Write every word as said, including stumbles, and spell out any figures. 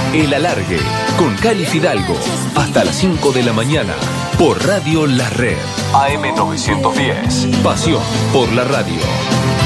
El Alargue, con Cali Fidalgo, hasta las cinco de la mañana, por Radio La Red. A M novecientos diez, pasión por la radio.